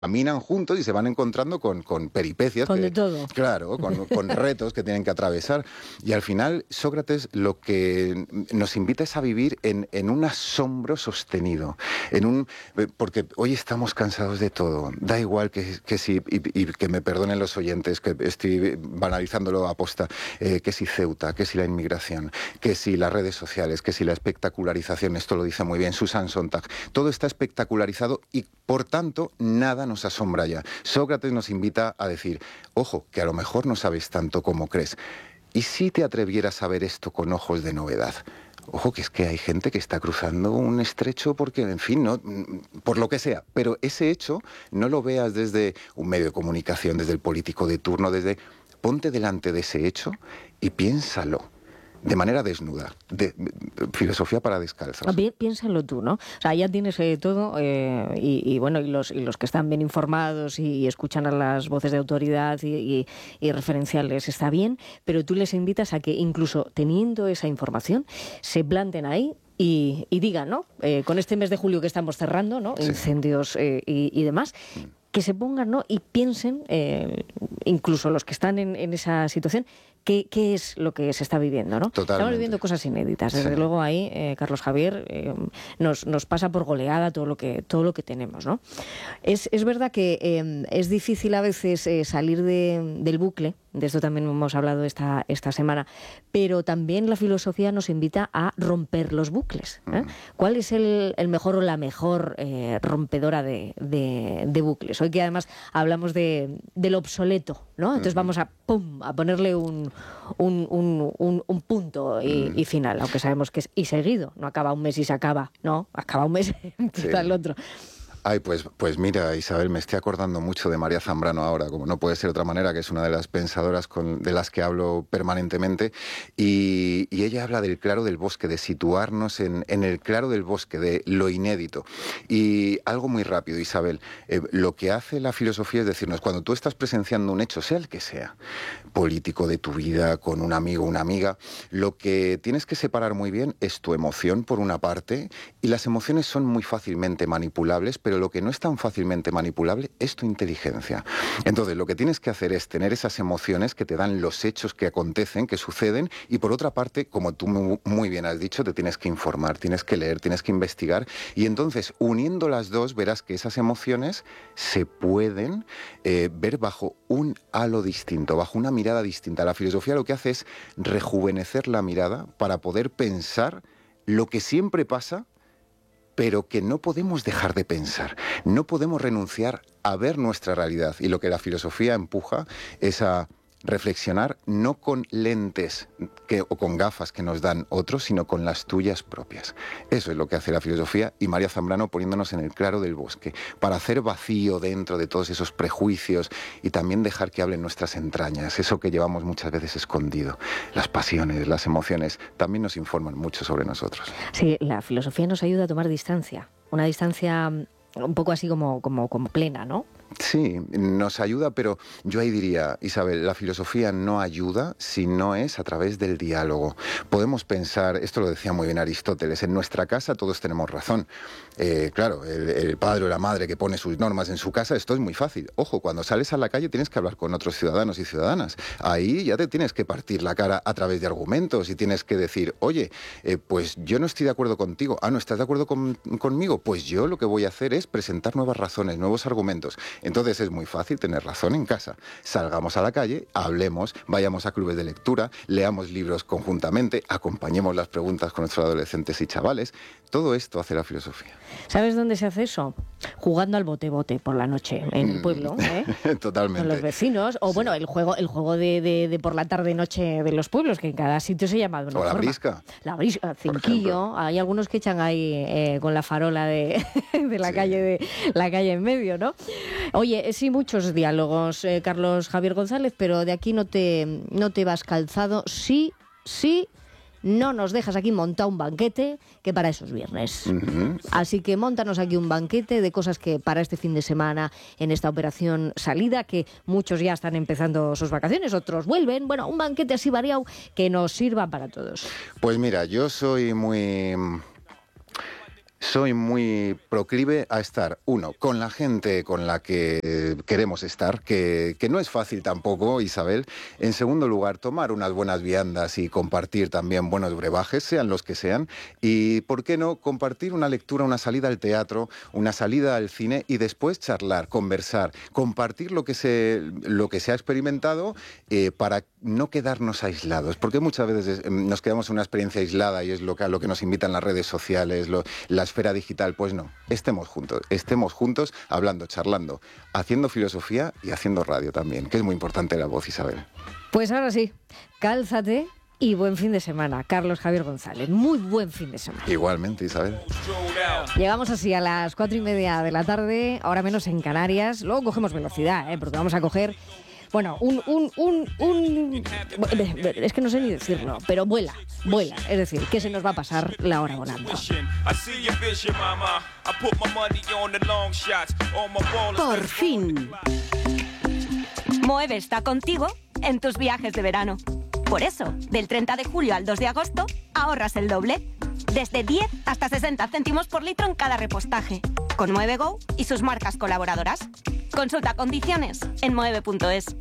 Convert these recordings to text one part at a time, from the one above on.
caminan juntos y se van encontrando con peripecias. Con de todo. Claro, con retos que tienen que atravesar. Y al final, Sócrates lo que nos invita es a vivir en un asombro sostenido. Porque hoy estamos cansados de todo. Da igual que si, y que me perdonen los oyentes, que estoy banalizándolo a posta, que si Ceuta, que si la inmigración, que si las redes sociales, que si la espectacularización, esto lo dice muy bien Susan Sontag. Todo está espectacularizado y, por tanto, nada nos asombra ya. Sócrates nos invita a decir, ojo, que a lo mejor no sabes tanto como crees. ¿Y si te atrevieras a ver esto con ojos de novedad? Ojo, que es que hay gente que está cruzando un estrecho porque, en fin, no, por lo que sea. Pero ese hecho no lo veas desde un medio de comunicación, desde el político de turno, ponte delante de ese hecho y piénsalo. De manera desnuda, de filosofía para descalzos. Piénsalo tú, ¿no? O sea, ya tienes todo, y los que están bien informados y escuchan a las voces de autoridad y referenciales está bien, pero tú les invitas a que incluso teniendo esa información se planten ahí y digan, ¿no? Con este mes de julio que estamos cerrando, ¿no? Sí. Incendios y demás. Que se pongan, ¿no? Y piensen, incluso los que están en esa situación, qué es lo que se está viviendo, ¿no? Totalmente. Estamos viviendo cosas inéditas. Desde luego ahí, Carlos Javier, nos pasa por goleada todo lo que tenemos, ¿no? Es verdad que es difícil a veces salir del bucle. De esto también hemos hablado esta semana, pero también la filosofía nos invita a romper los bucles. ¿Cuál es el mejor o la mejor rompedora de bucles? Hoy que además hablamos del obsoleto, ¿no? Entonces vamos a ponerle un punto y final, aunque sabemos que es y seguido, no acaba un mes y se acaba, no, acaba un mes y empieza el otro. Ay, pues mira, Isabel, me estoy acordando mucho de María Zambrano ahora, como no puede ser de otra manera, que es una de las pensadoras de las que hablo permanentemente, y ella habla del claro del bosque, de situarnos en el claro del bosque, de lo inédito. Y algo muy rápido, Isabel, lo que hace la filosofía es decirnos, cuando tú estás presenciando un hecho, sea el que sea, político de tu vida, con un amigo, una amiga, lo que tienes que separar muy bien es tu emoción, por una parte, y las emociones son muy fácilmente manipulables, pero lo que no es tan fácilmente manipulable es tu inteligencia. Entonces, lo que tienes que hacer es tener esas emociones que te dan los hechos que acontecen, que suceden, y por otra parte, como tú muy bien has dicho, te tienes que informar, tienes que leer, tienes que investigar, y entonces, uniendo las dos, verás que esas emociones se pueden ver bajo un halo distinto, bajo una mirada distinta. La filosofía lo que hace es rejuvenecer la mirada para poder pensar lo que siempre pasa, pero que no podemos dejar de pensar. No podemos renunciar a ver nuestra realidad. Y lo que la filosofía empuja es a reflexionar no con lentes o con gafas que nos dan otros, sino con las tuyas propias. Eso es lo que hace la filosofía, y María Zambrano poniéndonos en el claro del bosque, para hacer vacío dentro de todos esos prejuicios y también dejar que hablen nuestras entrañas, eso que llevamos muchas veces escondido. Las pasiones, las emociones, también nos informan mucho sobre nosotros. Sí, la filosofía nos ayuda a tomar distancia, una distancia un poco así como plena, ¿no? Sí, nos ayuda, pero yo ahí diría, Isabel, la filosofía no ayuda si no es a través del diálogo. Podemos pensar, esto lo decía muy bien Aristóteles, en nuestra casa todos tenemos razón. Claro, el padre o la madre que pone sus normas en su casa, esto es muy fácil. Ojo, cuando sales a la calle tienes que hablar con otros ciudadanos y ciudadanas. Ahí ya te tienes que partir la cara a través de argumentos y tienes que decir, oye, pues yo no estoy de acuerdo contigo. Ah, ¿no estás de acuerdo conmigo? Pues yo lo que voy a hacer es presentar nuevas razones, nuevos argumentos. Entonces es muy fácil tener razón en casa. Salgamos a la calle, hablemos, vayamos a clubes de lectura, leamos libros conjuntamente, acompañemos las preguntas con nuestros adolescentes y chavales. Todo esto hace la filosofía. ¿Sabes dónde se hace eso? Jugando al bote-bote por la noche, en el pueblo, Totalmente. Con los vecinos. O sí. Bueno, el juego de por la tarde-noche de los pueblos, que en cada sitio se llama de una forma. O la brisca. La brisca, cinquillo. Hay algunos que echan ahí con la farola de la sí. la calle en medio, ¿no? Oye, sí, muchos diálogos, Carlos Javier González, pero de aquí no te vas calzado. Sí, no nos dejas aquí montar un banquete, que para eso es viernes. Uh-huh. Así que móntanos aquí un banquete de cosas que para este fin de semana, en esta operación salida, que muchos ya están empezando sus vacaciones, otros vuelven. Bueno, un banquete así variado que nos sirva para todos. Pues mira, yo soy muy... soy muy proclive a estar, uno, con la gente con la que queremos estar, que no es fácil tampoco, Isabel. En segundo lugar, tomar unas buenas viandas y compartir también buenos brebajes, sean los que sean. Y, ¿por qué no?, compartir una lectura, una salida al teatro, una salida al cine y después charlar, conversar, compartir lo que se ha experimentado para no quedarnos aislados. Porque muchas veces nos quedamos en una experiencia aislada y es a lo que nos invitan las redes sociales, la esfera digital. Pues no, estemos juntos, hablando, charlando, haciendo filosofía y haciendo radio también, que es muy importante la voz, Isabel. Pues ahora sí, cálzate y buen fin de semana, Carlos Javier González. Muy buen fin de semana. Igualmente, Isabel. Llegamos así a las 4:30 de la tarde, ahora menos en Canarias. Luego cogemos velocidad, porque vamos a coger... Bueno, es que no sé ni decirlo, pero vuela. Es decir, que se nos va a pasar la hora volando. Por fin. Moeve está contigo en tus viajes de verano. Por eso, del 30 de julio al 2 de agosto, ahorras el doble. Desde 10 hasta 60 céntimos por litro en cada repostaje. Con Moeve Go y sus marcas colaboradoras. Consulta condiciones en moeve.es.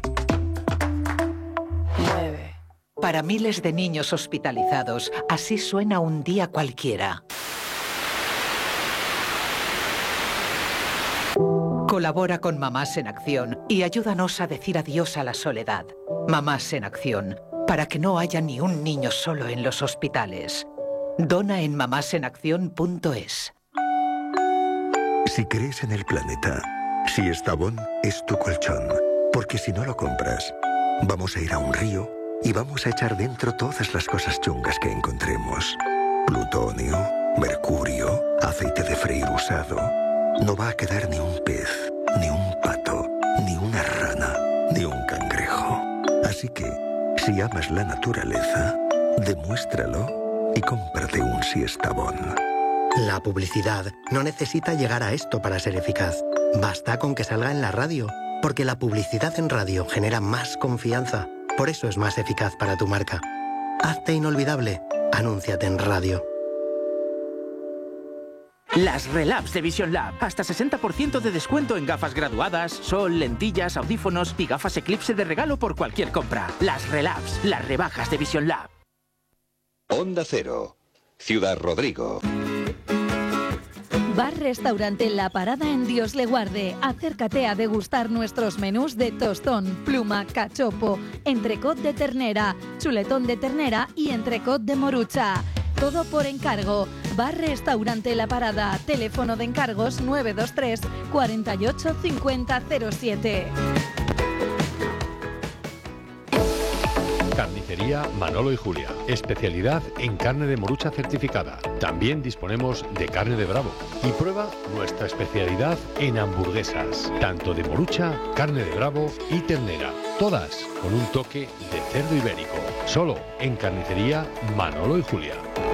Moeve. Para miles de niños hospitalizados, así suena un día cualquiera. Colabora con Mamás en Acción y ayúdanos a decir adiós a la soledad. Mamás en Acción, para que no haya ni un niño solo en los hospitales. Dona en mamásenacción.es. Si crees en el planeta, si Estavón es tu colchón, porque si no lo compras, vamos a ir a un río y vamos a echar dentro todas las cosas chungas que encontremos. Plutonio, mercurio, aceite de freír usado. No va a quedar ni un pez, ni un pato, ni una rana, ni un cangrejo. Así que, si amas la naturaleza, demuéstralo y cómprate un Siestabón. La publicidad no necesita llegar a esto para ser eficaz. Basta con que salga en la radio, porque la publicidad en radio genera más confianza. Por eso es más eficaz para tu marca. Hazte inolvidable. Anúnciate en radio. Las Relabs de Vision Lab. Hasta 60% de descuento en gafas graduadas, sol, lentillas, audífonos y gafas Eclipse de regalo por cualquier compra. Las Relabs, las rebajas de Vision Lab. Onda Cero, Ciudad Rodrigo. Bar-restaurante La Parada en Dios le guarde. Acércate a degustar nuestros menús de tostón, pluma, cachopo, entrecot de ternera, chuletón de ternera y entrecot de morucha. Todo por encargo. Bar-restaurante La Parada. Teléfono de encargos 923 48 50 07. Carnicería Manolo y Julia. Especialidad en carne de morucha certificada. También disponemos de carne de bravo. Y prueba nuestra especialidad en hamburguesas. Tanto de morucha, carne de bravo y ternera. Todas con un toque de cerdo ibérico. Solo en Carnicería Manolo y Julia.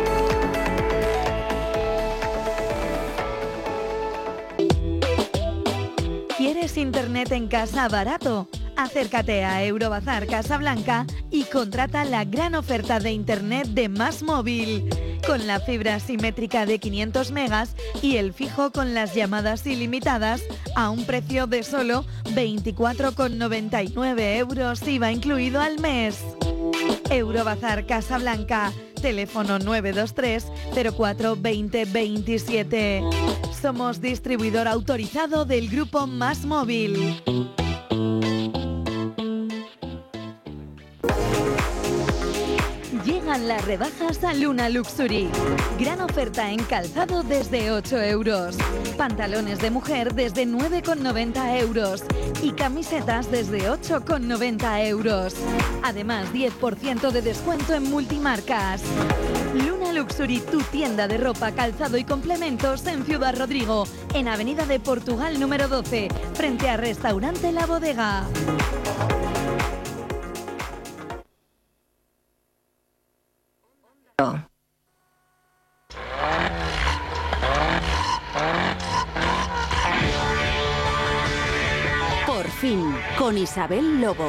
¿Quieres internet en casa barato? Acércate a Eurobazar Casablanca y contrata la gran oferta de internet de Más Móvil. Con la fibra simétrica de 500 megas y el fijo con las llamadas ilimitadas a un precio de solo 24,99 euros IVA incluido al mes. Eurobazar Casablanca. Teléfono 923 04 20 27. Somos distribuidor autorizado del grupo Más Móvil. Llegan las rebajas a Luna Luxury. Gran oferta en calzado desde 8 euros. Pantalones de mujer desde 9,90 euros. Y camisetas desde 8,90 euros. Además, 10% de descuento en multimarcas. Luna Luxury, tu tienda de ropa, calzado y complementos en Ciudad Rodrigo. En Avenida de Portugal número 12, frente a Restaurante La Bodega. Por fin, con Isabel Lobo.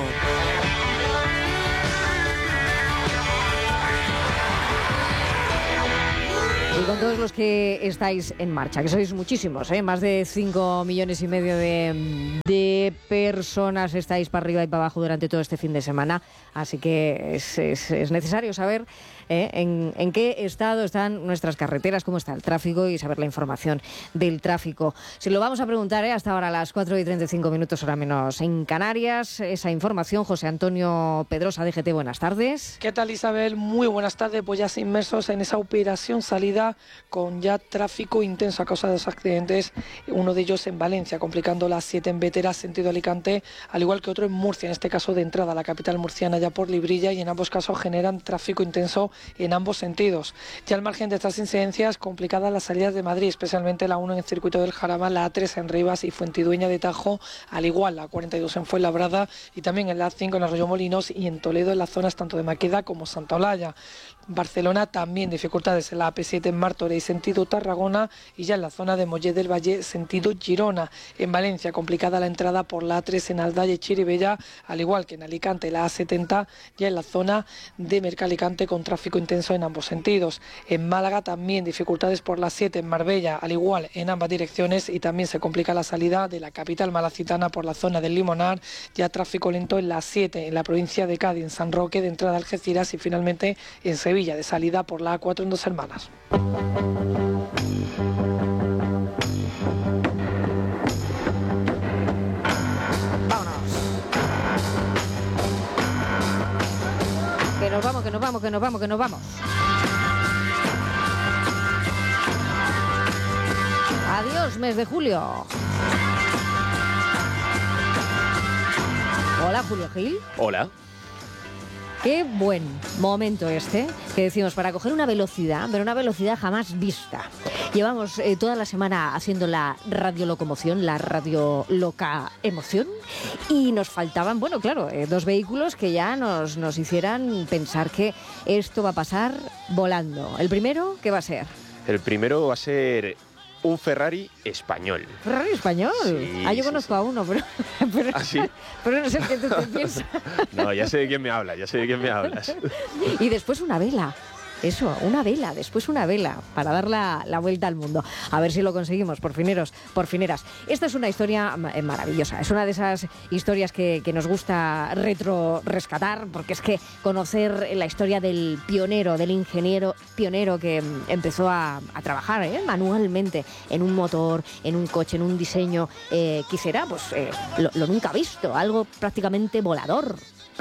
Y con todos los que estáis en marcha, que sois muchísimos, más de 5,5 millones de personas estáis para arriba y para abajo durante todo este fin de semana, así que es necesario saber en qué estado están nuestras carreteras, cómo está el tráfico y saber la información del tráfico. Se lo vamos a preguntar hasta ahora a las 4:35, hora menos en Canarias. Esa información, José Antonio Pedrosa, DGT, buenas tardes. ¿Qué tal, Isabel? Muy buenas tardes. Pues ya inmersos en esa operación salida con ya tráfico intenso a causa de los accidentes, uno de ellos en Valencia, complicando la 7 en Bétera, sentido Alicante, al igual que otro en Murcia, en este caso de entrada a la capital murciana ya por Librilla, y en ambos casos generan tráfico intenso en ambos sentidos. Ya al margen de estas incidencias, complicadas las salidas de Madrid, especialmente la 1 en el circuito del Jarama, la A3 en Rivas y Fuentidueña de Tajo, al igual la 42 en Fuenlabrada y también en la A5 en Arroyo Molinos y en Toledo en las zonas tanto de Maqueda como Santa Olalla. Barcelona también dificultades en la AP7 en Martorell sentido Tarragona y ya en la zona de Mollet del Valle sentido Girona. En Valencia complicada la entrada por la A3 en Aldaia y Chirivella, al igual que en Alicante la A70 ya en la zona de Mercalicante con tráfico intenso en ambos sentidos. En Málaga también dificultades por la 7 en Marbella, al igual en ambas direcciones, y también se complica la salida de la capital malacitana por la zona del Limonar, ya tráfico lento en la 7 en la provincia de Cádiz, en San Roque de entrada a Algeciras y finalmente en Sevilla de salida por la A4 en Dos Hermanas. Que nos vamos. Adiós, mes de julio. Hola, Julio Gil. Hola. Qué buen momento que decimos para coger una velocidad, pero una velocidad jamás vista. Llevamos toda la semana haciendo la radiolocomoción, la radioloca emoción, y nos faltaban, dos vehículos que ya nos hicieran pensar que esto va a pasar volando. ¿El primero qué va a ser? El primero va a ser un Ferrari español. ¿Ferrari español? Sí, yo conozco a uno, pero ¿Ah, sí? Pero no sé qué tú te piensas. No, ya sé de quién me hablas. Y después una vela. Eso, una vela, después una vela, para dar la vuelta al mundo. A ver si lo conseguimos, por fineros, por fineras. Esta es una historia maravillosa, es una de esas historias que nos gusta rescatar, porque es que conocer la historia del pionero, del ingeniero pionero que empezó a trabajar manualmente en un motor, en un coche, en un diseño, que será lo nunca visto, algo prácticamente volador,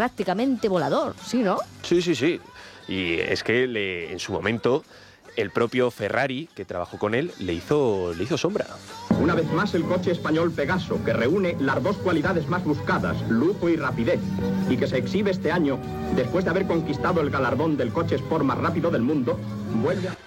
¿sí, no? Sí. Y es que en su momento el propio Ferrari, que trabajó con él, le hizo sombra. Una vez más el coche español Pegaso, que reúne las dos cualidades más buscadas, lujo y rapidez, y que se exhibe este año, después de haber conquistado el galardón del coche sport más rápido del mundo, vuelve a...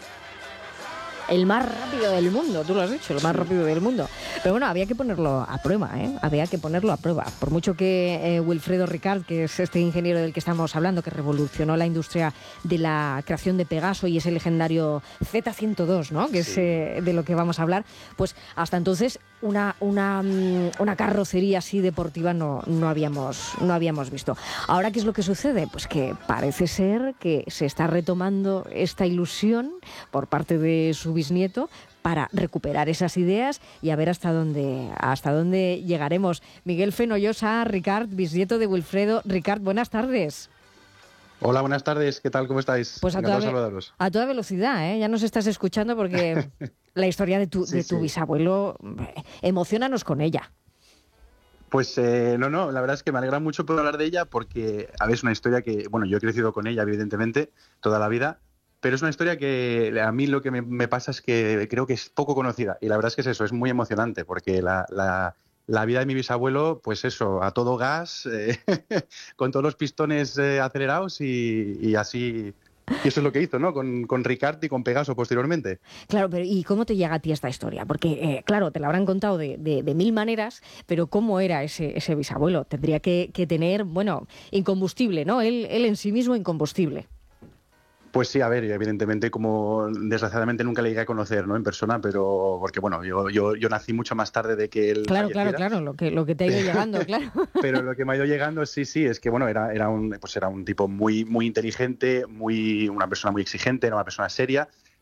El más rápido del mundo, tú lo has dicho, el más rápido del mundo. Pero bueno, había que ponerlo a prueba, había que ponerlo a prueba. Por mucho que Wilfredo Ricard, que es este ingeniero del que estamos hablando, que revolucionó la industria de la creación de Pegaso y ese legendario Z102, ¿no? Que es de lo que vamos a hablar, pues hasta entonces una carrocería así deportiva no habíamos visto. Ahora, ¿qué es lo que sucede? Pues que parece ser que se está retomando esta ilusión por parte de su bisnieto para recuperar esas ideas y a ver hasta dónde llegaremos. Miguel Fenollosa, Ricard, bisnieto de Wilfredo. Ricard, buenas tardes. Hola, buenas tardes. ¿Qué tal? ¿Cómo estáis? Pues a toda velocidad, Ya nos estás escuchando porque la historia de tu bisabuelo, emociónanos con ella. Pues no, la verdad es que me alegra mucho poder hablar de ella porque, es una historia que, yo he crecido con ella, evidentemente, toda la vida. Pero es una historia que a mí lo que me pasa es que creo que es poco conocida. Y la verdad es que es eso, es muy emocionante, porque la vida de mi bisabuelo, pues eso, a todo gas, con todos los pistones acelerados y así... Y eso es lo que hizo, ¿no? Con Ricard y con Pegaso posteriormente. Claro, pero ¿y cómo te llega a ti esta historia? Porque, claro, te la habrán contado de mil maneras, pero ¿cómo era ese bisabuelo? Tendría que tener, incombustible, ¿no? Él en sí mismo incombustible. Pues sí, evidentemente, como desgraciadamente nunca le llegué a conocer, ¿no? En persona, pero porque yo nací mucho más tarde de que él. Claro, lo que te ha ido llegando, claro. Pero lo que me ha ido llegando, sí, es que era un tipo muy inteligente, una persona muy exigente, era una persona seria,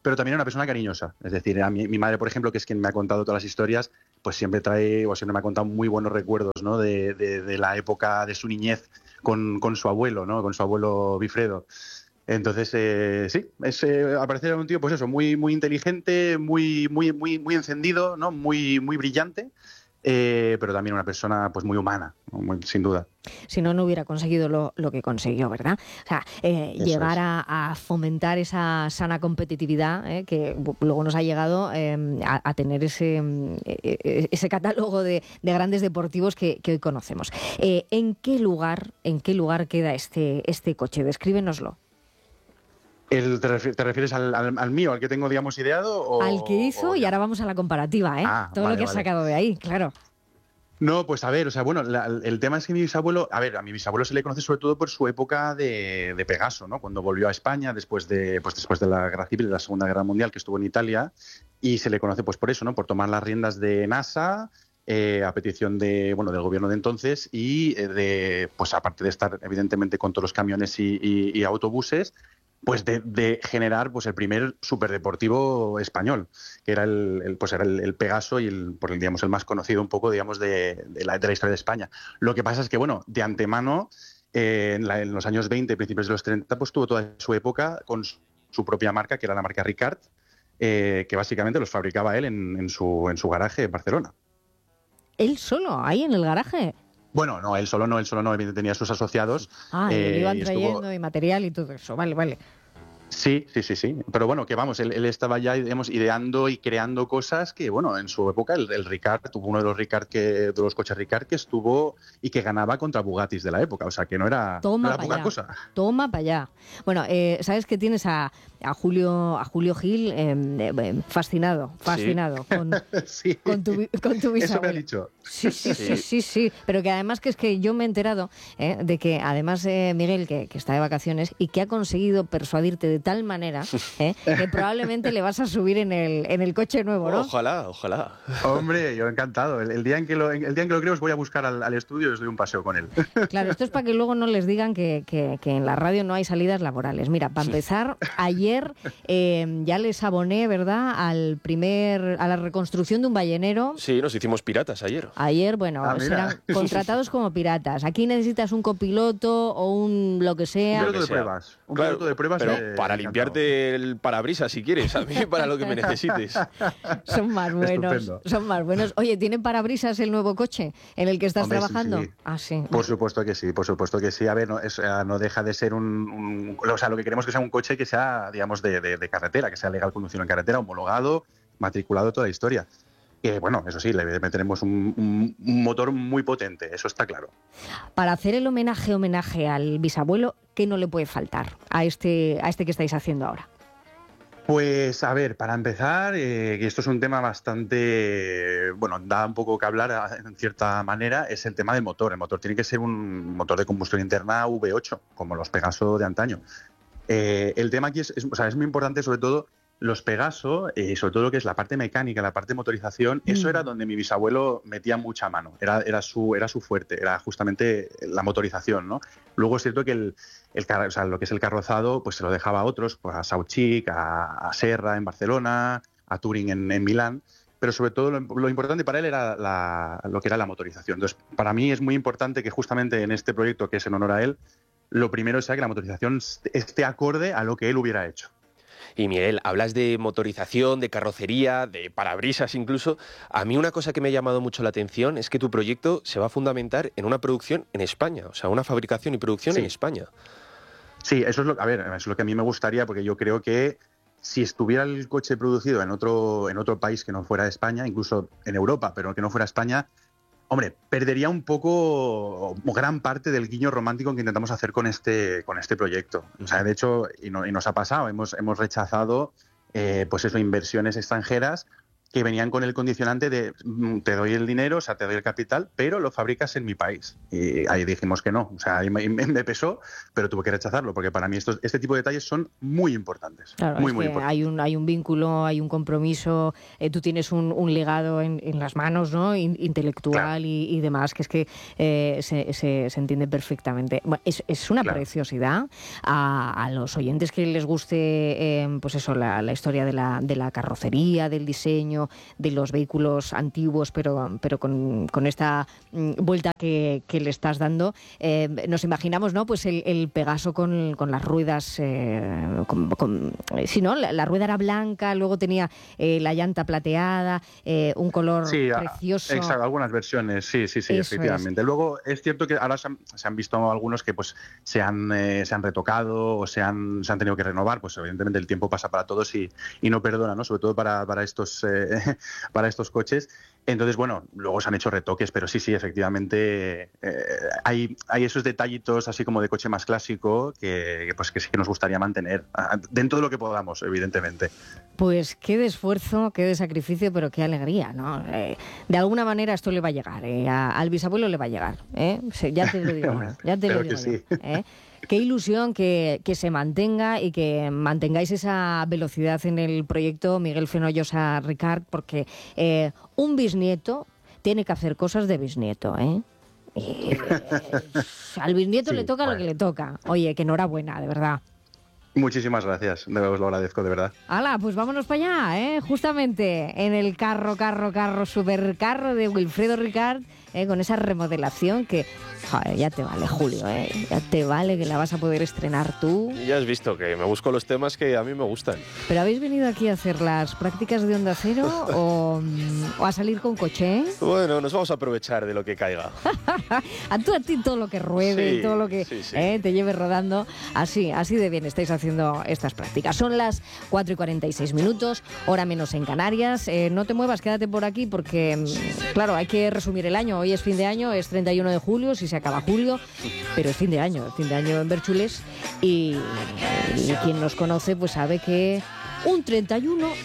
pero también era una persona cariñosa. Es decir, mi madre, por ejemplo, que es quien me ha contado todas las historias, pues siempre me ha contado muy buenos recuerdos, ¿no? de la época de su niñez con su abuelo, ¿no? Con su abuelo Bifredo. Entonces, sí, al parecer era un tío, pues eso, muy, muy inteligente, muy encendido, ¿no? Muy brillante. Pero también una persona pues muy humana, sin duda. Si no, no hubiera conseguido lo que consiguió, ¿verdad? O sea, llegar a fomentar esa sana competitividad que luego nos ha llegado a tener ese catálogo de grandes deportivos que hoy conocemos. ¿En qué lugar queda este coche? Descríbenoslo. ¿Te refieres al mío, al que tengo, digamos, ideado? Al que hizo, y ahora vamos a la comparativa, todo lo que has sacado de ahí, claro. No, pues a ver, o sea, bueno, el tema es que a mi bisabuelo se le conoce sobre todo por su época de Pegaso, ¿no? Cuando volvió a España después de la Guerra Civil, de la Segunda Guerra Mundial, que estuvo en Italia, y se le conoce pues por eso, ¿no? Por tomar las riendas de NASA, a petición del gobierno de entonces, y pues aparte de estar evidentemente con todos los camiones y autobuses, pues de generar pues el primer superdeportivo español, que era el Pegaso y el más conocido un poco, digamos, de la historia de España. Lo que pasa es que, bueno, de antemano, en los años 20, principios de los 30, pues tuvo toda su época con su propia marca, que era la marca Ricard, que básicamente los fabricaba él en su garaje en Barcelona. ¿Él solo, ahí en el garaje? Bueno, no, él solo no, evidentemente tenía sus asociados. Y le iban trayendo y material y todo eso, vale. Sí. Pero bueno, que vamos, él estaba ya, digamos, ideando y creando cosas que, bueno, en su época el Ricard tuvo uno de los coches Ricard que estuvo y que ganaba contra Bugattis de la época, o sea, que no era poca cosa. Toma para allá. Bueno, sabes que tienes a Julio Gil fascinado sí. con tu bisabuelo. Eso me ha dicho. Sí, pero que además que es que yo me he enterado de que además Miguel, que está de vacaciones y que ha conseguido persuadirte de tal manera que probablemente le vas a subir en el coche nuevo, ¿no? Ojalá. Hombre, yo encantado. El día en que lo creo os voy a buscar al estudio y os doy un paseo con él. Claro, esto es para que luego no les digan que en la radio no hay salidas laborales. Mira, para empezar, ayer ya les aboné, ¿verdad?, a la reconstrucción de un ballenero. Sí, nos hicimos piratas ayer. Serán contratados como piratas. Aquí necesitas un copiloto o un lo que sea. Un piloto de pruebas. Pero para limpiarte el parabrisas, si quieres, a mí para lo que me necesites. Son más buenos. Oye, ¿tiene parabrisas el nuevo coche en el que estás trabajando? Sí. Sí. Por supuesto que sí. A ver, no deja de ser o sea, lo que queremos que sea un coche que sea, digamos, de carretera, que sea legal conducir en carretera, homologado, matriculado, toda la historia. Que bueno, eso sí, le meteremos un motor muy potente, eso está claro. Para hacer el homenaje al bisabuelo, ¿qué no le puede faltar a este que estáis haciendo ahora? Pues a ver, para empezar, que esto es un tema bastante, da un poco que hablar en cierta manera, es el tema del motor. El motor tiene que ser un motor de combustión interna V8, como los Pegaso de antaño. El tema aquí es muy importante, sobre todo los Pegaso, sobre todo lo que es la parte mecánica, la parte de motorización, eso era donde mi bisabuelo metía mucha mano, era su fuerte, era justamente la motorización, ¿no? Luego es cierto que lo que es el carrozado, pues se lo dejaba a otros, pues a Sauchic, a Serra en Barcelona, a Touring en Milán, pero sobre todo lo importante para él era lo que era la motorización. Entonces, para mí es muy importante que justamente en este proyecto, que es en honor a él, lo primero sea que la motorización esté acorde a lo que él hubiera hecho. Y Miguel, hablas de motorización, de carrocería, de parabrisas incluso. A mí una cosa que me ha llamado mucho la atención es que tu proyecto se va a fundamentar en una producción en España, o sea, una fabricación y producción en España. Sí, eso es lo que a mí me gustaría, porque yo creo que si estuviera el coche producido en otro país que no fuera España, incluso en Europa, pero que no fuera España, hombre, perdería un poco, gran parte del guiño romántico que intentamos hacer con este proyecto. O sea, de hecho, y nos ha pasado, hemos rechazado, inversiones extranjeras que venían con el condicionante de te doy el dinero, o sea, te doy el capital, pero lo fabricas en mi país. Y ahí dijimos que no, o sea, ahí me pesó, pero tuve que rechazarlo, porque para mí este tipo de detalles son muy importantes. Claro, muy importantes. Importantes. Hay un vínculo, hay un compromiso, tú tienes un legado en las manos, ¿no? Intelectual, claro. y demás, que es que se entiende perfectamente. Bueno, es una preciosidad. A los oyentes que les guste, pues eso, la historia de la carrocería, del diseño, de los vehículos antiguos, pero con esta vuelta que le estás dando, nos imaginamos, ¿no? Pues el Pegaso con las ruedas, sí, ¿no? La rueda era blanca, luego tenía la llanta plateada, un color precioso. Exacto, algunas versiones, sí, efectivamente. Es. Luego es cierto que ahora se han visto algunos que pues se han retocado o se han tenido que renovar, pues evidentemente el tiempo pasa para todos y no perdona, ¿no? Sobre todo para estos coches. Entonces, bueno, luego se han hecho retoques, pero sí, efectivamente hay esos detallitos así como de coche más clásico que sí que nos gustaría mantener dentro de lo que podamos, evidentemente. Pues qué de esfuerzo, qué de sacrificio, pero qué alegría, ¿no? De alguna manera esto le va a llegar, al bisabuelo le va a llegar, ya te lo digo, ya te lo digo. Sí. Qué ilusión que se mantenga y que mantengáis esa velocidad en el proyecto, Miguel Fenollosa Ricard, porque un bisnieto tiene que hacer cosas de bisnieto, Y, al bisnieto le toca lo que le toca. Oye, que enhorabuena, de verdad. Muchísimas gracias, os lo agradezco, de verdad. ¡Hala! Pues vámonos para allá, justamente en el supercarro de Wilfredo Ricard, con esa remodelación que, joder, ya te vale, Julio, ya te vale, que la vas a poder estrenar tú. Ya has visto que me busco los temas que a mí me gustan. ¿Pero habéis venido aquí a hacer las prácticas de Onda Cero o a salir con coche? Bueno, nos vamos a aprovechar de lo que caiga. a ti todo lo que ruede, todo lo que te lleve rodando, así de bien estáis haciendo estas prácticas. Son las 4:46, hora menos en Canarias. No te muevas, quédate por aquí porque, claro, hay que resumir el año. Hoy es fin de año, es 31 de julio, si se acaba julio, pero es fin de año en Bérchules y quien nos conoce pues sabe que un 31